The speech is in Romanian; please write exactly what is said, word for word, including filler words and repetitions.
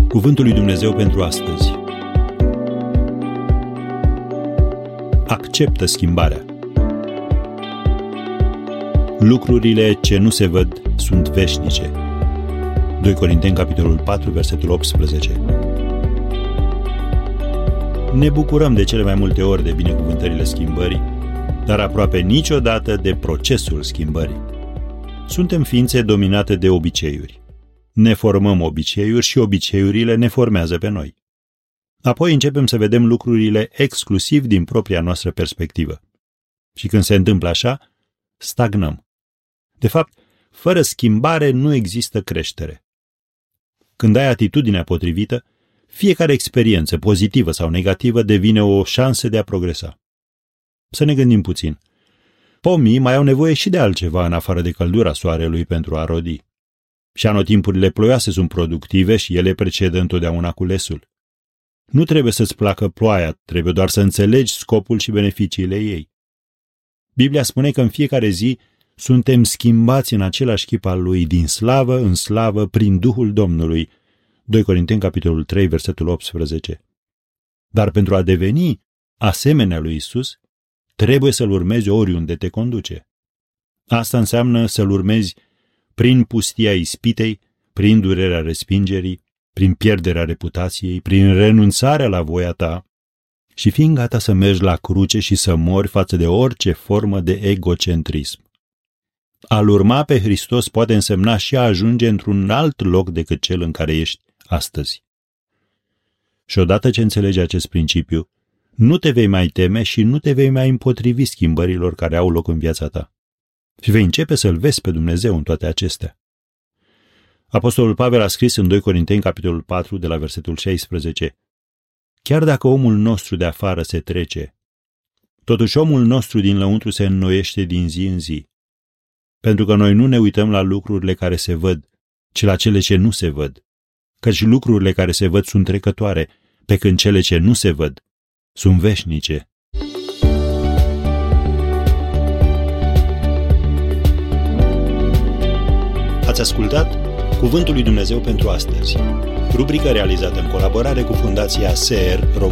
Cuvântul lui Dumnezeu pentru astăzi. Acceptă schimbarea. Lucrurile ce nu se văd sunt veșnice. doi Corinteni, capitolul patru, versetul optsprezece. Ne bucurăm de cele mai multe ori de binecuvântările schimbării, dar aproape niciodată de procesul schimbării. Suntem ființe dominate de obiceiuri. Ne formăm obiceiuri și obiceiurile ne formează pe noi. Apoi începem să vedem lucrurile exclusiv din propria noastră perspectivă. Și când se întâmplă așa, stagnăm. De fapt, fără schimbare nu există creștere. Când ai atitudinea potrivită, fiecare experiență, pozitivă sau negativă, devine o șansă de a progresa. Să ne gândim puțin. Pomii mai au nevoie și de altceva în afară de căldura soarelui pentru a rodi. Și anotimpurile ploioase sunt productive și ele precedă întotdeauna culesul. Nu trebuie să-ți placă ploaia, trebuie doar să înțelegi scopul și beneficiile ei. Biblia spune că în fiecare zi suntem schimbați în același chip al lui, din slavă în slavă, prin Duhul Domnului. doi Corinteni, capitolul trei, versetul optsprezece. Dar pentru a deveni asemenea lui Isus, trebuie să-L urmezi oriunde te conduce. Asta înseamnă să-L urmezi prin pustia ispitei, prin durerea respingerii, prin pierderea reputației, prin renunțarea la voia ta și fiind gata să mergi la cruce și să mori față de orice formă de egocentrism. A-L urma pe Hristos poate însemna și a ajunge într-un alt loc decât cel în care ești astăzi. Și odată ce înțelegi acest principiu, nu te vei mai teme și nu te vei mai împotrivi schimbărilor care au loc în viața ta. Și vei începe să-L vezi pe Dumnezeu în toate acestea. Apostolul Pavel a scris în doi Corinteni, capitolul patru, de la versetul șaisprezece: Chiar dacă omul nostru de afară se trece, totuși omul nostru din lăuntru se înnoiește din zi în zi. Pentru că noi nu ne uităm la lucrurile care se văd, ci la cele ce nu se văd. Căci lucrurile care se văd sunt trecătoare, pe când cele ce nu se văd sunt veșnice. Ați ascultat Cuvântul lui Dumnezeu pentru astăzi, rubrică realizată în colaborare cu Fundația S E R România.